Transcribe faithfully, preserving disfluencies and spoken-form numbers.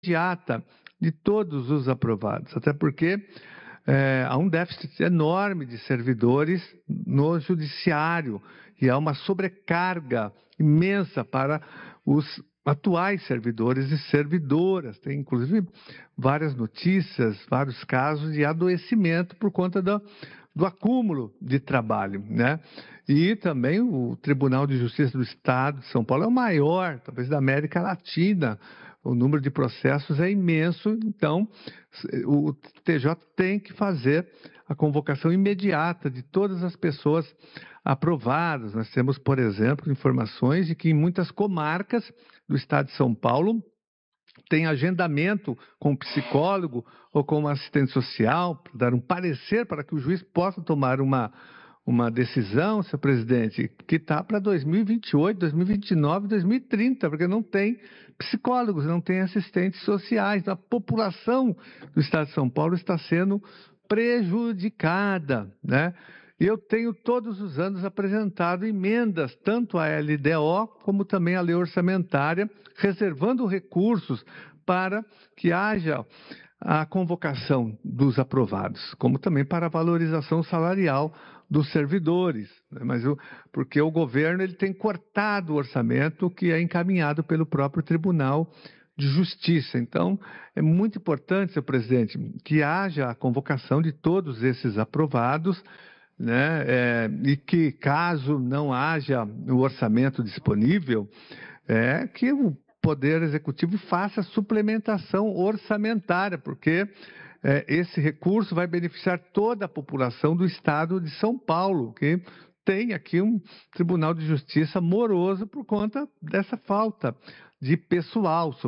imediata de todos os aprovados, até porque é, há um déficit enorme de servidores no judiciário e há uma sobrecarga imensa para os atuais servidores e servidoras. Tem, inclusive, várias notícias, vários casos de adoecimento por conta do, do acúmulo de trabalho, né? E também o Tribunal de Justiça do Estado de São Paulo é o maior, talvez, da América Latina. O número de processos é imenso, então o T J tem que fazer a convocação imediata de todas as pessoas aprovadas. Nós temos, por exemplo, informações de que em muitas comarcas do estado de São Paulo tem agendamento com um psicólogo ou com um assistente social para dar um parecer para que o juiz possa tomar uma uma decisão, senhor presidente, que está para dois mil e vinte e oito, dois mil e vinte e nove, dois mil e trinta, porque não tem psicólogos, não tem assistentes sociais. A população do estado de São Paulo está sendo prejudicada, né? E eu tenho todos os anos apresentado emendas, tanto à L D O como também à lei orçamentária, reservando recursos para que haja a convocação dos aprovados, como também para a valorização salarial dos servidores, né? Mas o, porque o governo ele tem cortado o orçamento que é encaminhado pelo próprio Tribunal de Justiça. Então, é muito importante, senhor presidente, que haja a convocação de todos esses aprovados, né? É, e que, caso não haja o orçamento disponível, é que o Poder Executivo faça suplementação orçamentária, porque é, esse recurso vai beneficiar toda a população do estado de São Paulo, que tem aqui um Tribunal de Justiça moroso por conta dessa falta de pessoal.